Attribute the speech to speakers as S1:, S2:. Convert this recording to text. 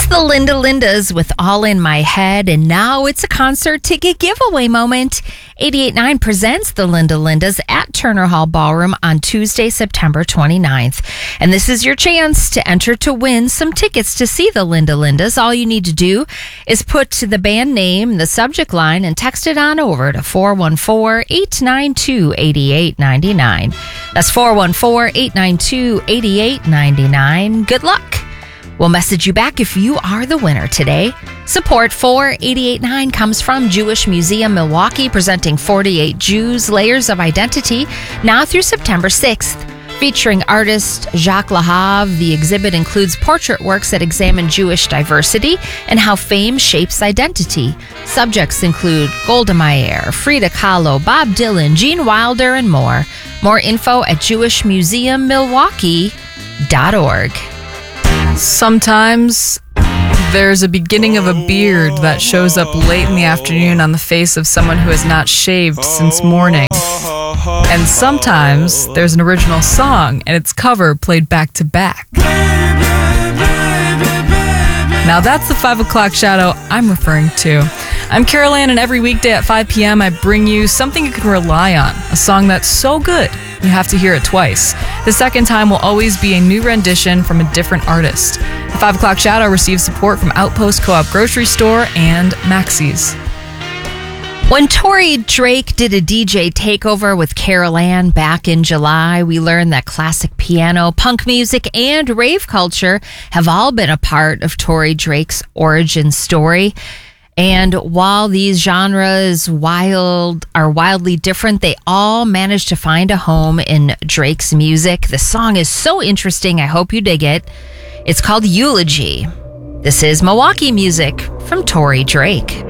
S1: It's the Linda Lindas with All in My Head, and now it's a concert ticket giveaway moment. 88.9 presents the Linda Lindas at Turner Hall Ballroom on Tuesday, September 29th. And this is your chance to enter to win some tickets to see the Linda Lindas. All you need to do is put the band name in the subject line and text it on over to 414-892-8899. That's 414-892-8899. Good luck. We'll message you back if you are the winner today. Support for 88.9 comes from Jewish Museum Milwaukee, presenting 48 Jews, Layers of Identity, now through September 6th. Featuring artist Jacques Lahav, the exhibit includes portrait works that examine Jewish diversity and how fame shapes identity. Subjects include Golda Meir, Frida Kahlo, Bob Dylan, Gene Wilder, and more. More info at jewishmuseummilwaukee.org.
S2: Sometimes there's a beginning of a beard that shows up late in the afternoon on the face of someone who has not shaved since morning. And sometimes there's an original song and its cover played back to back. Now that's the 5 o'clock shadow I'm referring to. I'm Carol Ann, and every weekday at 5 p.m. I bring you something you can rely on, a song that's so good you have to hear it twice. The second time will always be a new rendition from a different artist. The 5 o'clock shadow receives support from Outpost Co-op Grocery Store and Maxie's.
S1: When Tori Drake did a DJ takeover with Carol Ann back in July, we learned that classic piano, punk music, and rave culture have all been a part of Tori Drake's origin story. And while these genres are wildly different, they all managed to find a home in Drake's music. The song is so interesting. I hope you dig it. It's called Eulogy. This is Milwaukee music from Tori Drake.